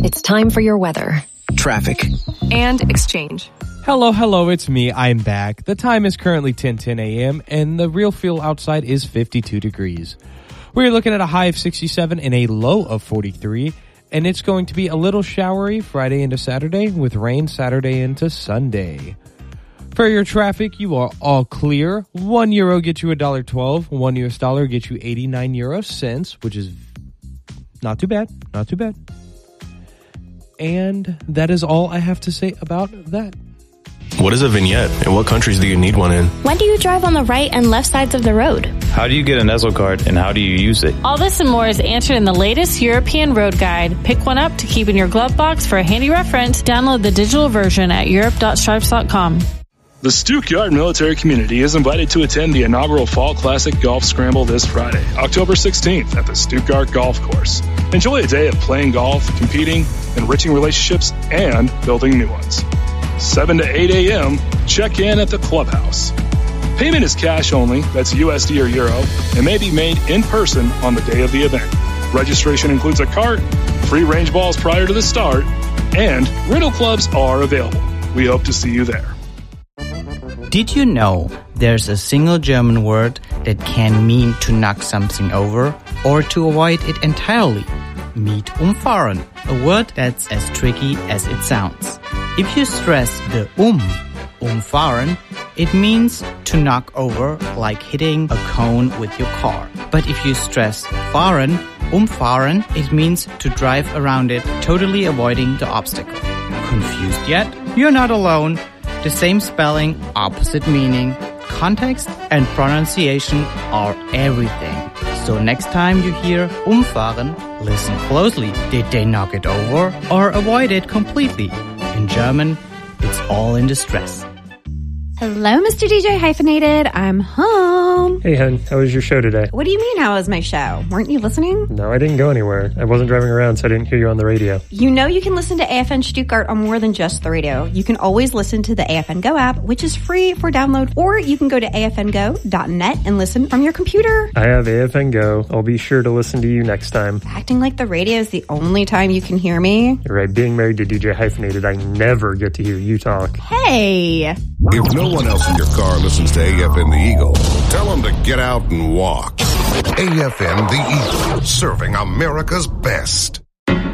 It's time for your weather, traffic, and exchange. Hello, it's me. I'm back. The time is currently 10:10 a.m. and the real feel outside is 52 degrees. We're looking at a high of 67 and a low of 43, and it's going to be a little showery Friday into Saturday with rain Saturday into Sunday. For your traffic, you are all clear. €1 gets you $1.12. $1 gets you 89 euro cents, which is not too bad. And that is all I have to say about that. What is a vignette, and what countries do you need one in? When do you drive on the right and left sides of the road? How do you get an ESO card, and how do you use it? All this and more is answered in the latest European Road Guide. Pick one up to keep in your glove box for a handy reference. Download the digital version at europe.stripes.com. The Stuttgart military community is invited to attend the inaugural Fall Classic Golf Scramble this Friday, October 16th at the Stuttgart Golf Course. Enjoy a day of playing golf, competing, enriching relationships, and building new ones. 7 to 8 a.m., check in at the clubhouse. Payment is cash only, that's USD or Euro, and may be made in person on the day of the event. Registration includes a cart, free range balls prior to the start, and rental clubs are available. We hope to see you there. Did you know there's a single German word that can mean to knock something over or to avoid it entirely? Meet umfahren, a word that's as tricky as it sounds. If you stress the umfahren, it means to knock over like hitting a cone with your car. But if you stress fahren, umfahren, it means to drive around it, totally avoiding the obstacle. Confused yet? You're not alone. The same spelling, opposite meaning, context, and pronunciation are everything. So next time you hear umfahren, listen closely. Did they knock it over or avoid it completely? In German, it's all in distress. Hello, Mr. DJ Hyphenated. I'm home. Hey, hun. How was your show today? What do you mean, how was my show? Weren't you listening? No, I didn't go anywhere. I wasn't driving around, so I didn't hear you on the radio. You know you can listen to AFN Stuttgart on more than just the radio. You can always listen to the AFN Go app, which is free for download, or you can go to afngo.net and listen from your computer. I have AFN Go. I'll be sure to listen to you next time. Acting like the radio is the only time you can hear me. You're right. Being married to DJ Hyphenated, I never get to hear you talk. Hey! If no one else in your car listens to AFN The Eagle, tell them to get out and walk. AFN The Eagle, serving America's best.